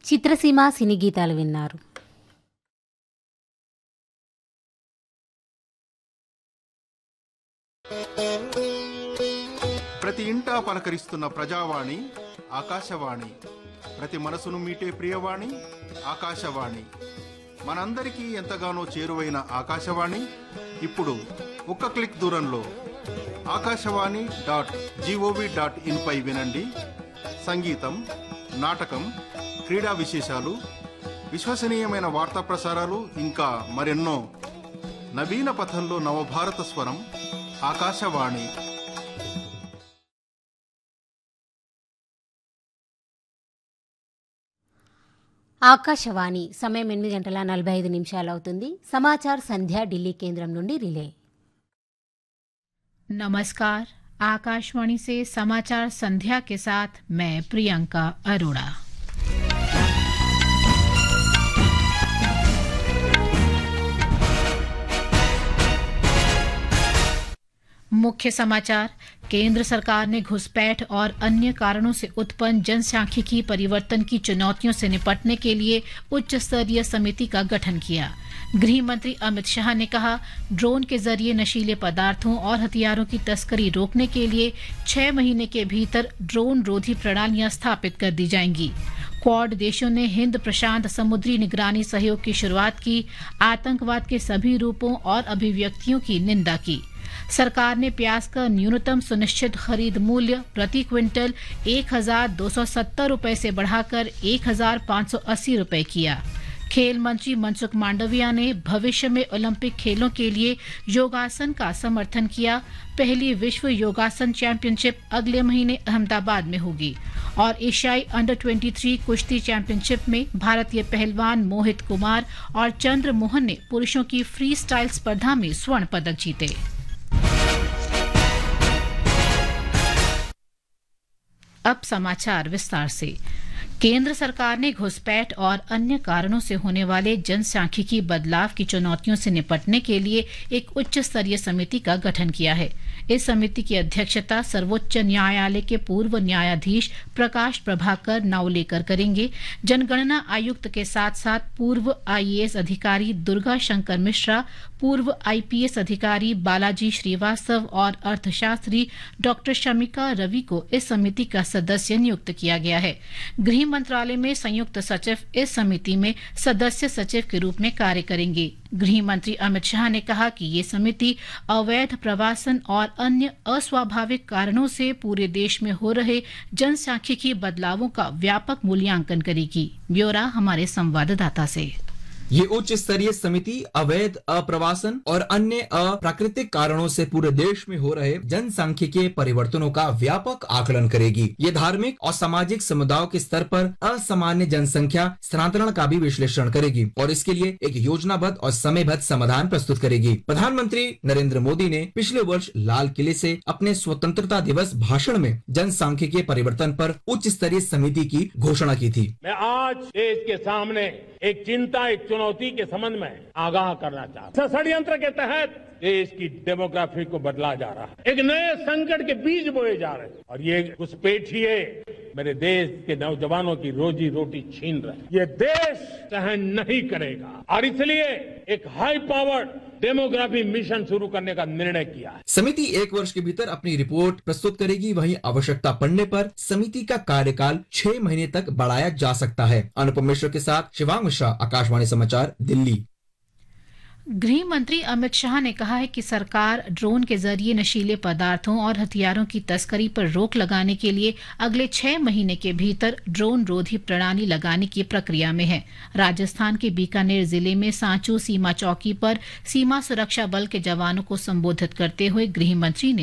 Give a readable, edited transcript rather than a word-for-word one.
చిత్రసీమ సినీ గీతాలు విన్నారు. ప్రతి ఇంటా పలకరిస్తున్న ప్రజావాణి ఆకాశవాణి, ప్రతి మనసును మీటే ప్రియవాణి ఆకాశవాణి. మనందరికీ ఎంతగానో చేరువైన ఆకాశవాణి ఇప్పుడు ఒక్క క్లిక్ దూరంలో akashawani.gov.in పై వినండి. సంగీతం, నాటకం, క్రీడా విశేషాలు, విశ్వసనీయమైన వార్తా ప్రసారాలు, ఇంకా మరెన్నో. నవీన పథంలో నవభారత స్వరం ఆకాశవాణి. ఆకాశవాణి సమయం 8:45 అవుతుంది. సమాచార్ సంధ్య ఢిల్లీ కేంద్రం నుండి రిలే. नमस्कार, आकाशवाणी से समाचार संध्या के साथ मैं प्रियंका अरोड़ा। मुख्य समाचार। केंद्र सरकार ने घुसपैठ और अन्य कारणों से उत्पन्न जनसांख्यिकी परिवर्तन की चुनौतियों से निपटने के लिए उच्च स्तरीय समिति का गठन किया। गृह मंत्री अमित शाह ने कहा, ड्रोन के जरिए नशीले पदार्थों और हथियारों की तस्करी रोकने के लिए 6 महीने के भीतर ड्रोन रोधी प्रणालियां स्थापित कर दी जाएंगी। क्वाड देशों ने हिंद प्रशांत समुद्री निगरानी सहयोग की शुरुआत की। आतंकवाद के सभी रूपों और अभिव्यक्तियों की निंदा की। सरकार ने प्याज का न्यूनतम सुनिश्चित खरीद मूल्य प्रति क्विंटल 1,270 रुपए से बढ़ाकर 1,580 रुपए किया। खेल मंत्री मनसुख मांडविया ने भविष्य में ओलंपिक खेलों के लिए योगासन का समर्थन किया। पहली विश्व योगासन चैंपियनशिप अगले महीने अहमदाबाद में होगी। और एशियाई अंडर 23 कुश्ती चैंपियनशिप में भारतीय पहलवान मोहित कुमार और चंद्र मोहन ने पुरुषों की फ्री स्टाइल स्पर्धा में स्वर्ण पदक जीते। अब समाचार विस्तार से। केंद्र सरकार ने घुसपैठ और अन्य कारणों से होने वाले जनसांख्यिकी बदलाव की चुनौतियों से निपटने के लिए एक उच्च स्तरीय समिति का गठन किया है। इस समिति की अध्यक्षता सर्वोच्च न्यायालय के पूर्व न्यायाधीश प्रकाश प्रभाकर नावलेकर करेंगे। जनगणना आयुक्त के साथ साथ पूर्व IAS अधिकारी दुर्गा शंकर मिश्रा, पूर्व IPS अधिकारी बालाजी श्रीवास्तव और अर्थशास्त्री डॉक्टर शमिका रवि को इस समिति का सदस्य नियुक्त किया गया है। गृह मंत्रालय में संयुक्त सचिव इस समिति में सदस्य सचिव के रूप में कार्य करेंगे। गृह मंत्री अमित शाह ने कहा कि ये समिति अवैध प्रवासन और अन्य अस्वाभाविक कारणों से पूरे देश में हो रहे जनसांख्यिकी बदलावों का व्यापक मूल्यांकन करेगी। ब्यौरा हमारे संवाददाता से। ये उच्च स्तरीय समिति अवैध अप्रवासन और अन्य अप्राकृतिक कारणों से पूरे देश में हो रहे जनसांख्यिकीय परिवर्तनों का व्यापक आकलन करेगी। ये धार्मिक और सामाजिक समुदायों के स्तर पर असामान्य जनसंख्या स्थानांतरण का भी विश्लेषण करेगी और इसके लिए एक योजनाबद्ध और समयबद्ध समाधान प्रस्तुत करेगी। प्रधानमंत्री नरेंद्र मोदी ने पिछले वर्ष लाल किले से अपने स्वतंत्रता दिवस भाषण में जनसांख्यिकीय परिवर्तन पर उच्च स्तरीय समिति की घोषणा की थी। मैं आज देश के सामने एक चिंता, एक चुनौती के संबंध में आगाह करना चाहता हूं। षड्यंत्र के तहत देश की डेमोग्राफी को बदला जा रहा है। एक नए संकट के बीज बोए जा रहे हैं और ये घुसपैठिए मेरे देश के नौजवानों की रोजी रोटी छीन रहे हैं। ये देश सहन नहीं करेगा और इसलिए एक हाई पावर्ड डेमोग्राफी मिशन शुरू करने का निर्णय किया है। समिति 1 वर्ष के भीतर अपनी रिपोर्ट प्रस्तुत करेगी। वहीं आवश्यकता पड़ने पर समिति का कार्यकाल 6 महीने तक बढ़ाया जा सकता है। अनुपम मिश्र के साथ शिवांग मिश्रा, आकाशवाणी समाचार, दिल्ली। गृह मंत्री अमित शाह ने कहा है कि सरकार ड्रोन के जरिए नशीले पदार्थों और हथियारों की तस्करी पर रोक लगाने के लिए अगले 6 महीने के भीतर ड्रोन रोधी प्रणाली लगाने की प्रक्रिया में है। राजस्थान के बीकानेर जिले में सांचू सीमा चौकी पर सीमा सुरक्षा बल के जवानों को संबोधित करते हुए गृह मंत्री ने